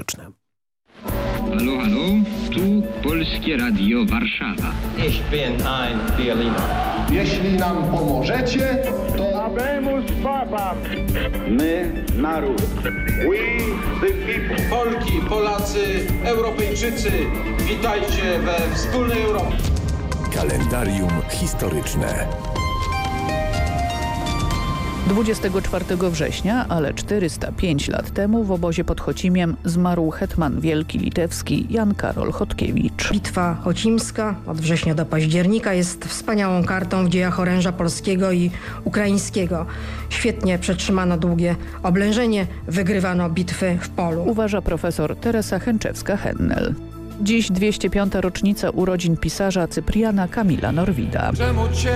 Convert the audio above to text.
historyczne. Halo, halo, tu Polskie Radio Warszawa. Ich bin ein Berliner. Jeśli nam pomożecie, to... Habemus Babam. My, naród. We, the people. Polki, Polacy, Europejczycy, witajcie we wspólnej Europie. Kalendarium historyczne. 24 września, ale 405 lat temu w obozie pod Chocimiem zmarł hetman wielki litewski Jan Karol Chodkiewicz. Bitwa chocimska od września do października jest wspaniałą kartą w dziejach oręża polskiego i ukraińskiego. Świetnie przetrzymano długie oblężenie, wygrywano bitwy w polu. Uważa profesor Teresa Chęczewska-Hennel. Dziś 205. rocznica urodzin pisarza Cypriana Kamila Norwida. Czemu cię